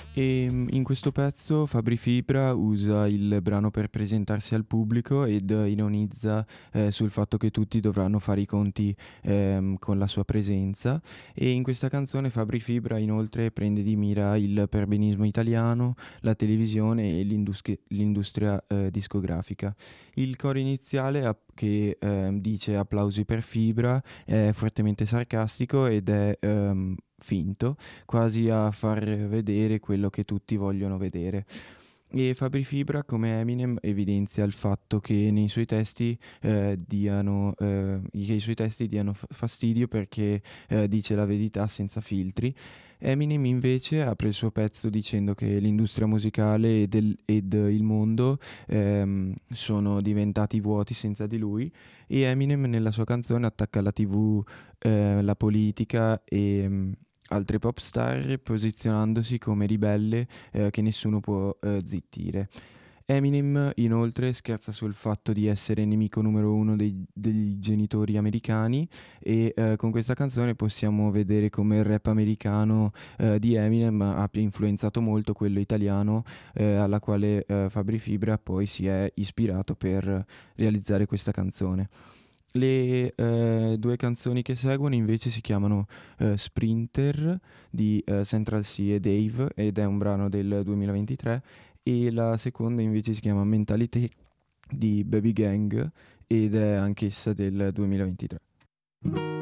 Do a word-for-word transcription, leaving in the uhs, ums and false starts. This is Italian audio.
E mm, in questo pezzo Fabri Fibra usa il brano per presentarsi al pubblico ed ironizza eh, sul fatto che tutti dovranno fare i conti ehm, con la sua presenza, e in questa canzone Fabri Fibra inoltre prende di mira il perbenismo italiano, la televisione e l'industri- l'industria eh, discografica. Il coro iniziale app- che ehm, dice applausi per Fibra è fortemente sarcastico ed è ehm, finto, quasi a far vedere quello che tutti vogliono vedere. E Fabri Fibra, come Eminem, evidenzia il fatto che nei suoi testi eh, diano, eh, che i suoi testi diano f- fastidio perché eh, dice la verità senza filtri. Eminem invece apre il suo pezzo dicendo che l'industria musicale ed, il- ed il mondo ehm, sono diventati vuoti senza di lui, e Eminem nella sua canzone attacca la T V, eh, la politica e mm, altre pop star, posizionandosi come ribelle eh, che nessuno può eh, zittire. Eminem inoltre scherza sul fatto di essere nemico numero uno dei, degli genitori americani, e eh, con questa canzone possiamo vedere come il rap americano eh, di Eminem abbia influenzato molto quello italiano, eh, alla quale eh, Fabri Fibra poi si è ispirato per realizzare questa canzone. Le eh, due canzoni che seguono invece si chiamano eh, Sprinter di eh, Central C e Dave, ed è un brano del duemilaventitré, e la seconda invece si chiama Mentality di Baby Gang ed è anch'essa del duemilaventitré.